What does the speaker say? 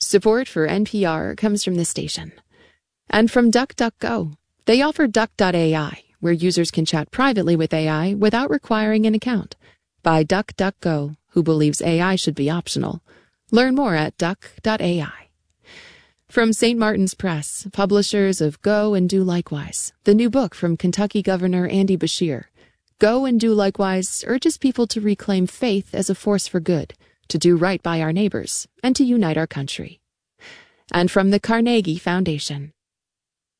Support for NPR comes from this station. And from DuckDuckGo. They offer Duck.ai, where users can chat privately with AI without requiring an account. By DuckDuckGo, who believes AI should be optional. Learn more at Duck.ai. From St. Martin's Press, publishers of Go and Do Likewise, the new book from Kentucky Governor Andy Beshear. Go and Do Likewise urges people to reclaim faith as a force for good, to do right by our neighbors, and to unite our country. And from the Carnegie Foundation,